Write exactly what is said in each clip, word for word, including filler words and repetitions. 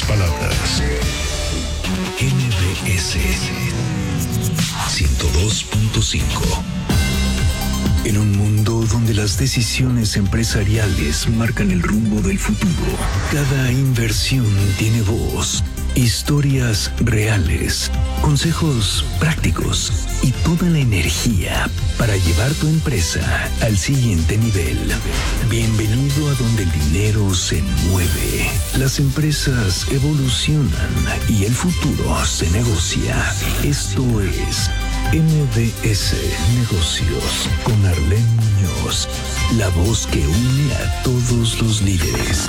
palabras. M B S ciento dos punto cinco. En un mundo donde las decisiones empresariales marcan el rumbo del futuro, cada inversión tiene voz, historias reales, consejos prácticos y toda la energía para llevar tu empresa al siguiente nivel. Bienvenido a donde el dinero se mueve, las empresas evolucionan y el futuro se negocia. Esto es M B S Negocios con Arlene Muñoz, la voz que une a todos los líderes.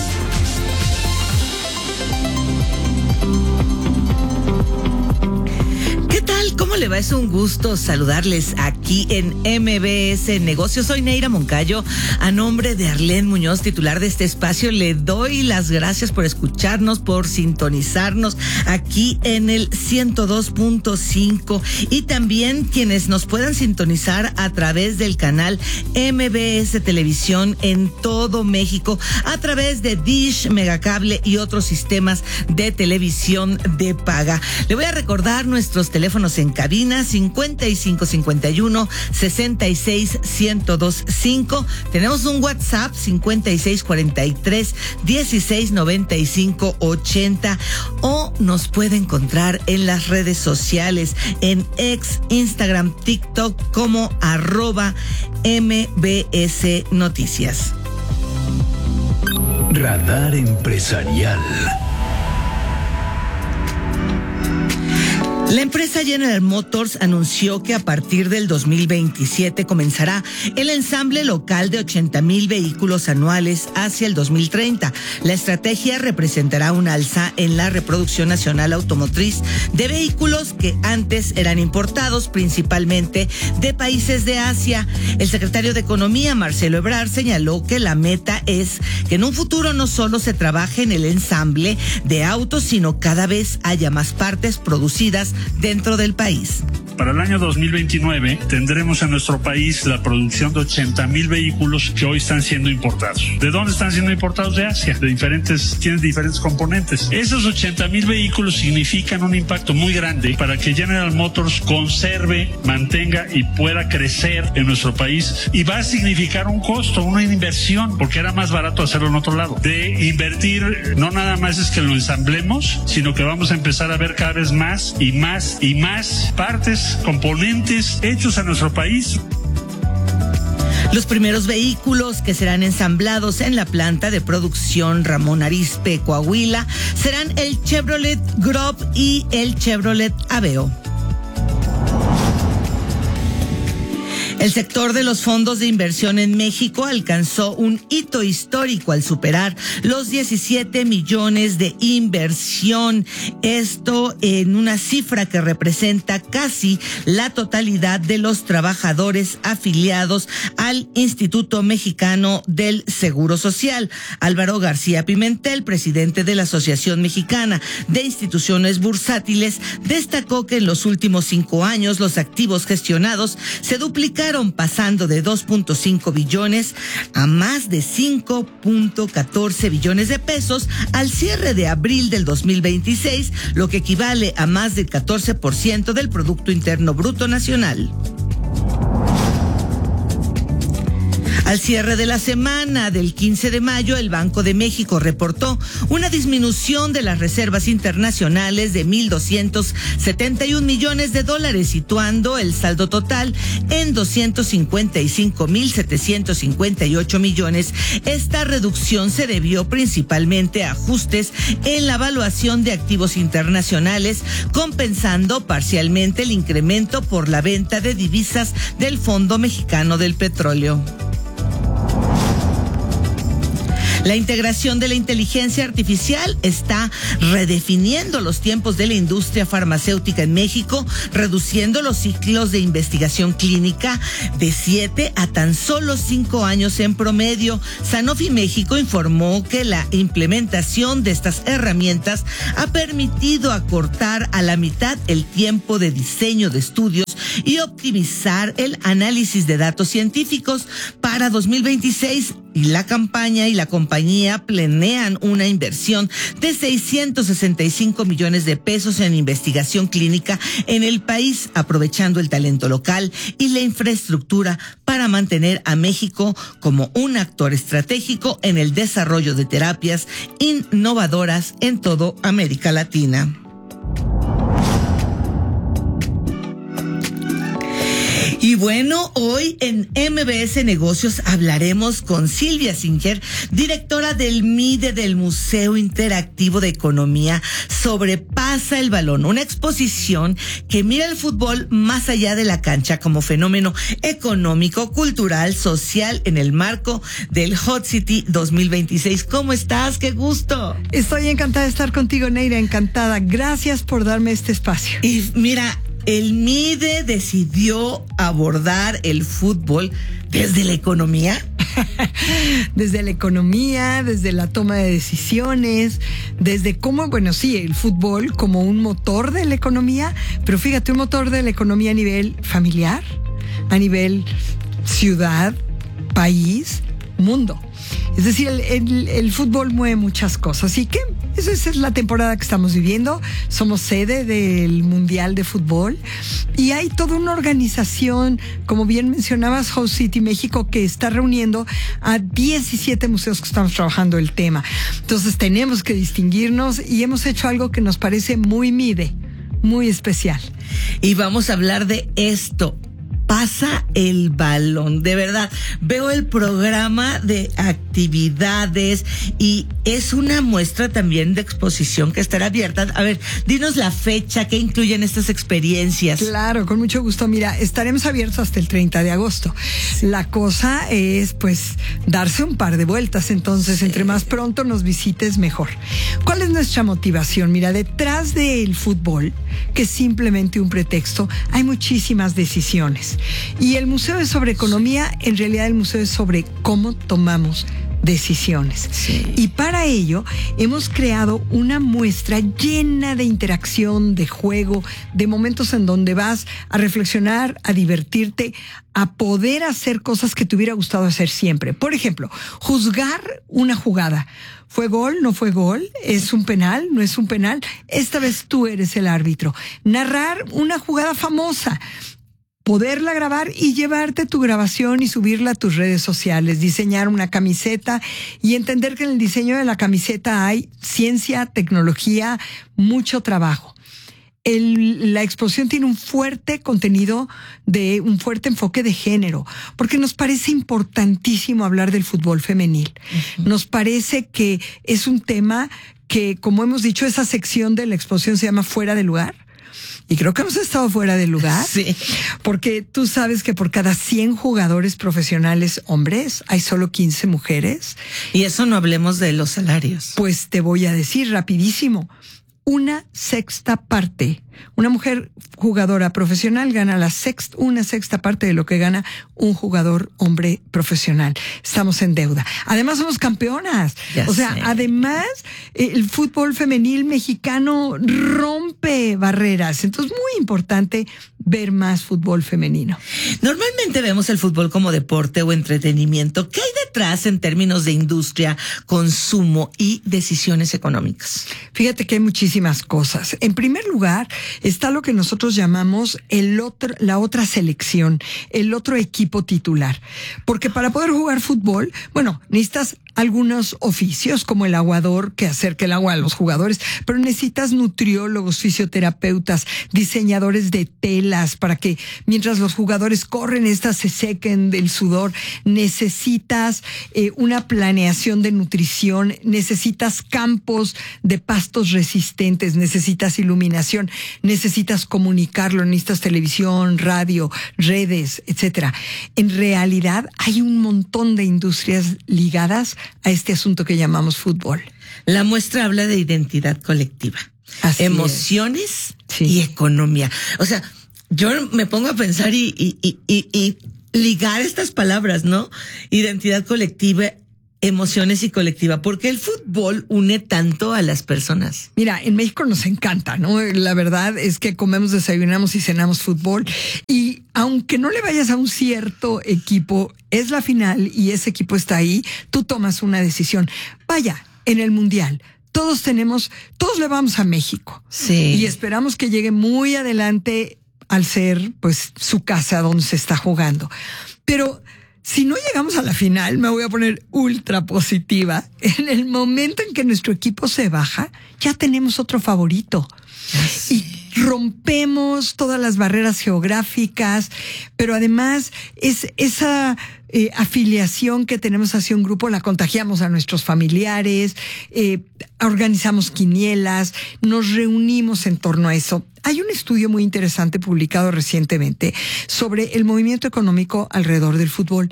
¿Cómo le va? Es un gusto saludarles aquí en M B S Negocios. Soy Neira Moncayo. A nombre de Arlene Muñoz, titular de este espacio, le doy las gracias por escucharnos, por sintonizarnos aquí en el ciento dos punto cinco y también quienes nos puedan sintonizar a través del canal M B S Televisión en todo México, a través de Dish, Megacable y otros sistemas de televisión de paga. Le voy a recordar nuestros teléfonos en cabina: cincuenta y cinco cincuenta y uno sesenta y seis ciento dos cinco. Tenemos un WhatsApp cincuenta y seis cuarenta y tres dieciséis noventa y cinco ochenta, o nos puede encontrar en las redes sociales en X, Instagram, TikTok como arroba M B S Noticias. Radar Empresarial. La empresa General Motors anunció que a partir del dos mil veintisiete comenzará el ensamble local de ochenta mil vehículos anuales hacia el dos mil treinta. La estrategia representará un alza en la reproducción nacional automotriz de vehículos que antes eran importados principalmente de países de Asia. El secretario de Economía, Marcelo Ebrard, señaló que la meta es que en un futuro no solo se trabaje en el ensamble de autos, sino cada vez haya más partes producidas dentro del país. Para el año dos mil veintinueve tendremos en nuestro país la producción de ochenta mil vehículos que hoy están siendo importados. ¿De dónde están siendo importados? De Asia. De diferentes, tienen diferentes componentes. Esos ochenta mil vehículos significan un impacto muy grande para que General Motors conserve, mantenga y pueda crecer en nuestro país, y va a significar un costo, una inversión, porque era más barato hacerlo en otro lado. De invertir, no nada más es que lo ensamblemos, sino que vamos a empezar a ver cada vez más y más y más partes, componentes hechos en nuestro país. Los primeros vehículos que serán ensamblados en la planta de producción Ramón Arizpe, Coahuila, serán el Chevrolet Grove y el Chevrolet Aveo. El sector de los fondos de inversión en México alcanzó un hito histórico al superar los diecisiete millones de inversión. Esto en una cifra que representa casi la totalidad de los trabajadores afiliados al Instituto Mexicano del Seguro Social. Álvaro García Pimentel, presidente de la Asociación Mexicana de Instituciones Bursátiles, destacó que en los últimos cinco años los activos gestionados se duplicaron, pasando de dos punto cinco billones a más de cinco punto catorce billones de pesos al cierre de abril del dos mil veintiséis, lo que equivale a más del catorce por ciento del Producto Interno Bruto Nacional. Al cierre de la semana del quince de mayo, el Banco de México reportó una disminución de las reservas internacionales de mil doscientos setenta y un millones de dólares, situando el saldo total en doscientos cincuenta y cinco mil setecientos cincuenta y ocho millones. Esta reducción se debió principalmente a ajustes en la evaluación de activos internacionales, compensando parcialmente el incremento por la venta de divisas del Fondo Mexicano del Petróleo. La integración de la inteligencia artificial está redefiniendo los tiempos de la industria farmacéutica en México, reduciendo los ciclos de investigación clínica de siete a tan solo cinco años en promedio. Sanofi México informó que la implementación de estas herramientas ha permitido acortar a la mitad el tiempo de diseño de estudios y optimizar el análisis de datos científicos. Para dos mil veintiséis, y la campaña y la compañía planean una inversión de seiscientos sesenta y cinco millones de pesos en investigación clínica en el país, aprovechando el talento local y la infraestructura para mantener a México como un actor estratégico en el desarrollo de terapias innovadoras en toda América Latina. Y bueno, hoy en M B S Negocios hablaremos con Silvia Singer, directora del M I D E del Museo Interactivo de Economía, sobre Pasa el Balón, una exposición que mira el fútbol más allá de la cancha como fenómeno económico, cultural, social en el marco del Hot City dos mil veintiséis. ¿Cómo estás? ¡Qué gusto! Estoy encantada de estar contigo, Neira, encantada. Gracias por darme este espacio. Y mira, el M I D E decidió abordar el fútbol desde la economía. Desde la economía, desde la toma de decisiones, desde cómo, bueno, sí, el fútbol como un motor de la economía, pero fíjate, un motor de la economía a nivel familiar, a nivel ciudad, país, mundo. Es decir, el, el, el fútbol mueve muchas cosas. Así que esa es la temporada que estamos viviendo. Somos sede del Mundial de Fútbol y hay toda una organización, como bien mencionabas, Hot City México, que está reuniendo a diecisiete museos que estamos trabajando el tema. Entonces tenemos que distinguirnos y hemos hecho algo que nos parece muy M I D E, muy especial. Y vamos a hablar de esto. Pasa el balón, de verdad. Veo el programa de actividades y es una muestra también de exposición que estará abierta. A ver, dinos la fecha, qué incluyen estas experiencias. Claro, con mucho gusto. Mira, estaremos abiertos hasta el treinta de agosto. Sí. La cosa es, pues, darse un par de vueltas. Entonces, sí, entre más pronto nos visites, mejor. ¿Cuál es nuestra motivación? Mira, detrás del fútbol, que es simplemente un pretexto, hay muchísimas decisiones. Y el museo es sobre economía, en realidad el museo es sobre cómo tomamos decisiones. Sí. Y para ello hemos creado una muestra llena de interacción, de juego, de momentos en donde vas a reflexionar, a divertirte, a poder hacer cosas que te hubiera gustado hacer siempre. Por ejemplo, juzgar una jugada. ¿Fue gol? ¿No fue gol? ¿Es un penal? ¿No es un penal? Esta vez tú eres el árbitro. Narrar una jugada famosa. Poderla grabar y llevarte tu grabación y subirla a tus redes sociales, diseñar una camiseta y entender que en el diseño de la camiseta hay ciencia, tecnología, mucho trabajo. El, la exposición tiene un fuerte contenido, de un fuerte enfoque de género, porque nos parece importantísimo hablar del fútbol femenil. Uh-huh. Nos parece que es un tema que, como hemos dicho, esa sección de la exposición se llama Fuera de Lugar. Y creo que hemos estado fuera de lugar. Sí. Porque tú sabes que por cada cien jugadores profesionales hombres, hay solo quince mujeres. Y eso no hablemos de los salarios. Pues te voy a decir rapidísimo. Una sexta parte. Una mujer jugadora profesional gana la sexta, una sexta parte de lo que gana un jugador hombre profesional. Estamos en deuda. Además somos campeonas. Ya o sea, sé. Además el fútbol femenil mexicano rompe barreras. Entonces muy importante ver más fútbol femenino. Normalmente vemos el fútbol como deporte o entretenimiento. ¿Qué hay detrás en términos de industria, consumo y decisiones económicas? Fíjate que hay muchísimas cosas. En primer lugar, está lo que nosotros llamamos el otro, la otra selección, el otro equipo titular. Porque para poder jugar fútbol, bueno, necesitas algunos oficios como el aguador que acerca el agua a los jugadores, pero necesitas nutriólogos, fisioterapeutas, diseñadores de telas para que mientras los jugadores corren, estas se sequen del sudor. Necesitas eh, una planeación de nutrición, necesitas campos de pastos resistentes, necesitas iluminación, necesitas comunicarlo, necesitas televisión, radio, redes, etcétera. En realidad hay un montón de industrias ligadas a este asunto que llamamos fútbol. La muestra habla de identidad colectiva, así emociones sí. y economía. O sea, yo me pongo a pensar y, y, y, y, y ligar estas palabras, ¿no? Identidad colectiva emociones y colectiva. ¿Por qué el fútbol une tanto a las personas? Mira, en México nos encanta, ¿no? La verdad es que comemos, desayunamos y cenamos fútbol. Y aunque no le vayas a un cierto equipo, es la final y ese equipo está ahí, tú tomas una decisión. Vaya, en el Mundial, todos tenemos, todos le vamos a México. Sí. Y esperamos que llegue muy adelante al ser, pues, su casa donde se está jugando. Pero si no llegamos a la final, me voy a poner ultra positiva. En el momento en que nuestro equipo se baja, ya tenemos otro favorito. Y rompemos todas las barreras geográficas, pero además es esa eh, afiliación que tenemos hacia un grupo la contagiamos a nuestros familiares, eh, organizamos quinielas, nos reunimos en torno a eso. Hay un estudio muy interesante publicado recientemente sobre el movimiento económico alrededor del fútbol.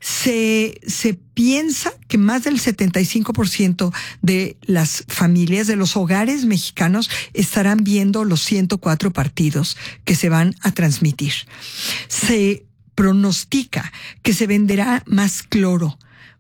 Se, se piensa que más del setenta y cinco por ciento de las familias, de los hogares mexicanos, estarán viendo los ciento cuatro partidos que se van a transmitir. Se pronostica que se venderá más cloro,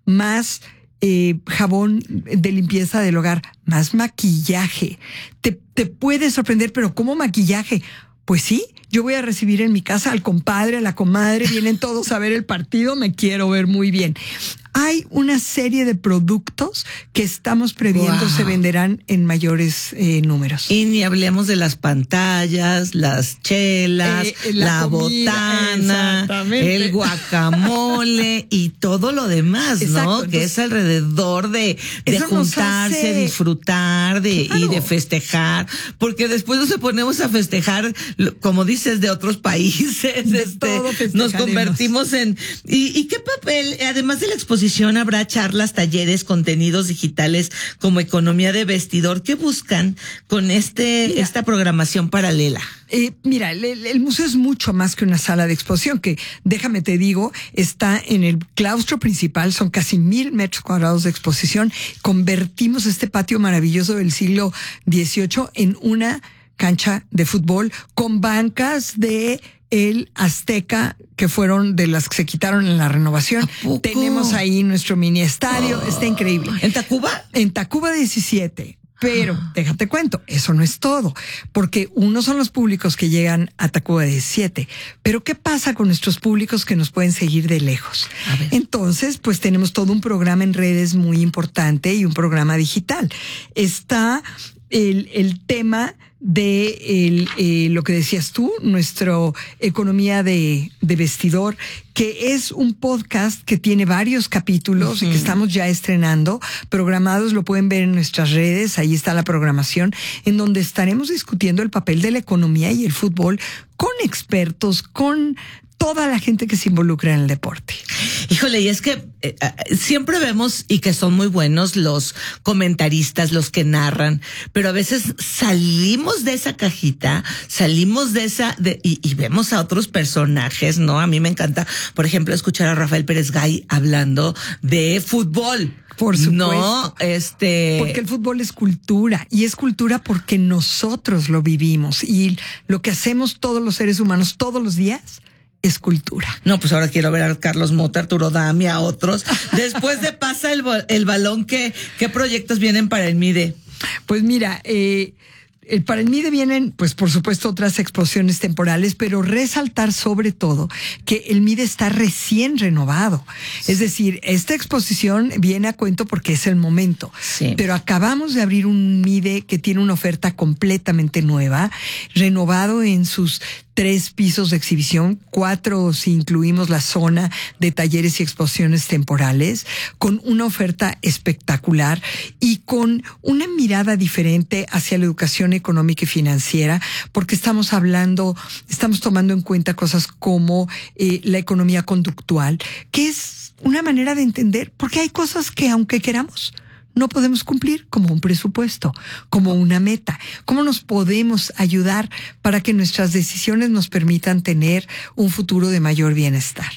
más Eh, jabón de limpieza del hogar, más maquillaje. Te, te puede sorprender, pero ¿cómo maquillaje? Pues sí, yo voy a recibir en mi casa al compadre, a la comadre, vienen todos a ver el partido, me quiero ver muy bien. Hay una serie de productos que estamos previendo wow. se venderán en mayores eh, números. Y ni hablemos de las pantallas, las chelas, eh, la, la comida, botana, el guacamole y todo lo demás, exacto, ¿no? Entonces, que es alrededor de, de juntarse, hace... disfrutar de, claro. y de festejar. Porque después nos ponemos a festejar, como dices, de otros países. De este, nos convertimos en... ¿Y, y qué papel, además de la exposición, habrá charlas, talleres, contenidos digitales como economía de vestidor? ¿Qué buscan con este mira, esta programación paralela? Eh, mira, el, el museo es mucho más que una sala de exposición, que, déjame te digo, está en el claustro principal, son casi mil metros cuadrados de exposición. Convertimos este patio maravilloso del siglo dieciocho en una cancha de fútbol con bancas de el Azteca, que fueron de las que se quitaron en la renovación. Tenemos ahí nuestro mini estadio, oh. está increíble. ¿En Tacuba? En Tacuba diecisiete. Pero, ah. déjate cuento, eso no es todo, porque unos son los públicos que llegan a Tacuba diecisiete, pero ¿qué pasa con nuestros públicos que nos pueden seguir de lejos? Entonces, pues tenemos todo un programa en redes muy importante y un programa digital. Está el, el tema de el, eh, lo que decías tú, nuestra economía de, de vestidor, que es un podcast que tiene varios capítulos uh-huh. y que estamos ya estrenando, programados, lo pueden ver en nuestras redes, ahí está la programación, en donde estaremos discutiendo el papel de la economía y el fútbol con expertos, con toda la gente que se involucra en el deporte. Híjole, y es que eh, siempre vemos, y que son muy buenos los comentaristas, los que narran, pero a veces salimos de esa cajita, salimos de esa, de, y, y vemos a otros personajes, ¿no? A mí me encanta, por ejemplo, escuchar a Rafael Pérez Gay hablando de fútbol. Por supuesto. No, este... Porque el fútbol es cultura, y es cultura porque nosotros lo vivimos, y lo que hacemos todos los seres humanos todos los días es cultura. No, pues ahora quiero ver a Carlos Mota, Arturo Dami, a otros. Después de pasa el, el balón, ¿qué, ¿qué proyectos vienen para el MIDE? Pues mira, eh, eh, para el MIDE vienen, pues por supuesto, otras exposiciones temporales, pero resaltar sobre todo que el MIDE está recién renovado. Sí. Es decir, esta exposición viene a cuento porque es el momento. Sí. Pero acabamos de abrir un MIDE que tiene una oferta completamente nueva, renovado en sus tres pisos de exhibición, cuatro si incluimos la zona de talleres y exposiciones temporales, con una oferta espectacular y con una mirada diferente hacia la educación económica y financiera, porque estamos hablando, estamos tomando en cuenta cosas como eh, la economía conductual, que es una manera de entender, porque hay cosas que aunque queramos, no podemos cumplir, como un presupuesto, como una meta. ¿Cómo nos podemos ayudar para que nuestras decisiones nos permitan tener un futuro de mayor bienestar?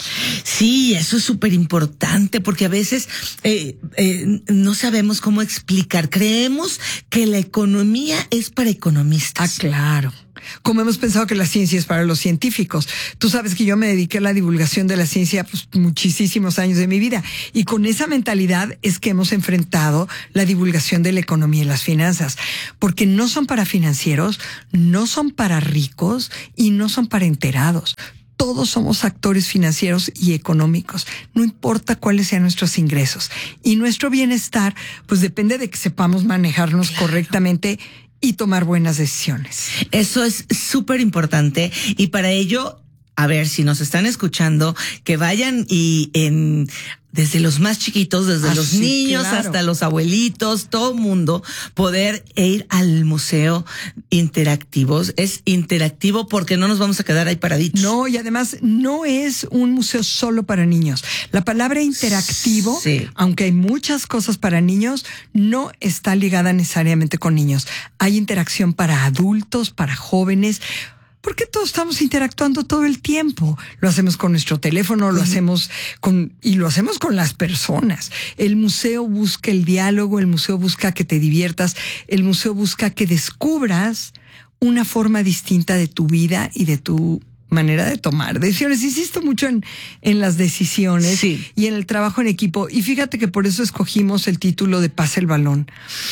Sí, eso es súper importante, porque a veces eh, eh, no sabemos cómo explicar. Creemos que la economía es para economistas. Ah, claro. como hemos pensado que la ciencia es para los científicos. Tú sabes que yo me dediqué a la divulgación de la ciencia pues, muchísimos años de mi vida, y con esa mentalidad es que hemos enfrentado la divulgación de la economía y las finanzas, porque no son para financieros, no son para ricos y no son para enterados. Todos somos actores financieros y económicos, no importa cuáles sean nuestros ingresos. Y nuestro bienestar, pues depende de que sepamos manejarnos claro. correctamente y tomar buenas decisiones. Eso es súper importante, y para ello, a ver, si nos están escuchando, que vayan y en... desde los más chiquitos, desde ah, los sí, niños claro. hasta los abuelitos, todo mundo, poder ir al museo interactivos. Es interactivo porque no nos vamos a quedar ahí paraditos. No, y además no es un museo solo para niños. La palabra interactivo, sí. aunque hay muchas cosas para niños, no está ligada necesariamente con niños. Hay interacción para adultos, para jóvenes, porque todos estamos interactuando todo el tiempo. Lo hacemos con nuestro teléfono, lo uh-huh. hacemos con, y lo hacemos con las personas. El museo busca el diálogo, el museo busca que te diviertas, el museo busca que descubras una forma distinta de tu vida y de tu manera de tomar decisiones. Insisto mucho en, en las decisiones sí. y en el trabajo en equipo. Y fíjate que por eso escogimos el título de Pasa el Balón.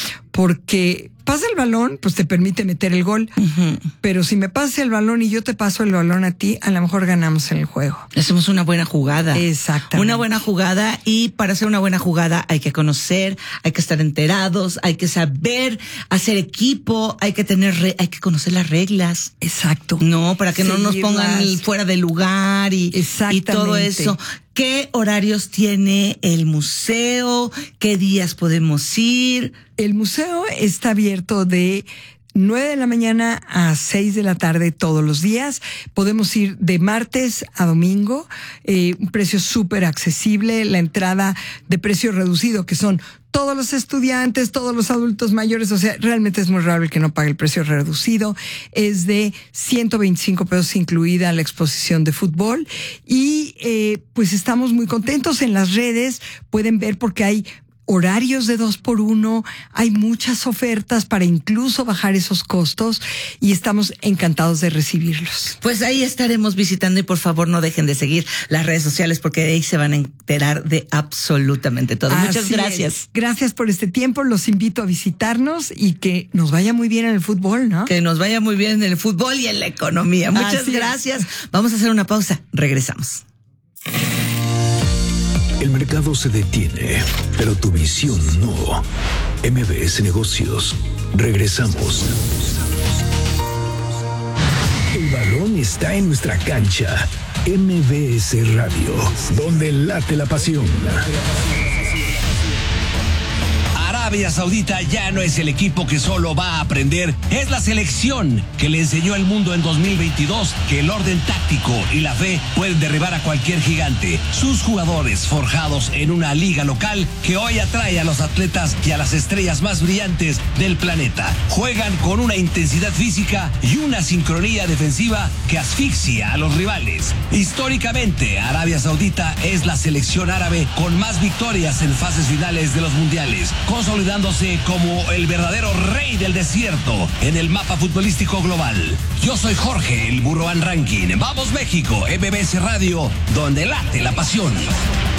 Porque pasa el balón, pues te permite meter el gol. Uh-huh. Pero si me pasas el balón y yo te paso el balón a ti, a lo mejor ganamos en el juego. Hacemos una buena jugada. Exactamente. Una buena jugada, y para hacer una buena jugada hay que conocer, hay que estar enterados, hay que saber hacer equipo, hay que tener, re- hay que conocer las reglas. Exacto. No, para que Seguirlas. no nos pongan fuera de lugar y, y todo eso. ¿Qué horarios tiene el museo? ¿Qué días podemos ir? El museo está abierto de nueve de la mañana a seis de la tarde todos los días. Podemos ir de martes a domingo. Eh, un precio súper accesible. La entrada de precio reducido, que son todos los estudiantes, todos los adultos mayores, o sea, realmente es muy raro el que no pague el precio reducido. Es de ciento veinticinco pesos incluida la exposición de fútbol. Y eh, pues estamos muy contentos. En las redes pueden ver, porque hay horarios de dos por uno, hay muchas ofertas para incluso bajar esos costos, y estamos encantados de recibirlos. Pues ahí estaremos visitando, y por favor no dejen de seguir las redes sociales, porque de ahí se van a enterar de absolutamente todo. Así Muchas gracias. Es. Gracias por este tiempo, los invito a visitarnos y que nos vaya muy bien en el fútbol, ¿no? Que nos vaya muy bien en el fútbol y en la economía. Muchas Así gracias. Es. Vamos a hacer una pausa, regresamos. El mercado se detiene, pero tu visión no. M B S Negocios. Regresamos. El balón está en nuestra cancha. M B S Radio, donde late la pasión. Arabia Saudita ya no es el equipo que solo va a aprender, es la selección que le enseñó al mundo en dos mil veintidós que el orden táctico y la fe pueden derribar a cualquier gigante. Sus jugadores forjados en una liga local que hoy atrae a los atletas y a las estrellas más brillantes del planeta. Juegan con una intensidad física y una sincronía defensiva que asfixia a los rivales. Históricamente, Arabia Saudita es la selección árabe con más victorias en fases finales de los mundiales, consolidándose como el verdadero rey del desierto en el mapa futbolístico global. Yo soy Jorge, el Burro Van Rankin. Vamos México, M B S Radio, donde late la pasión.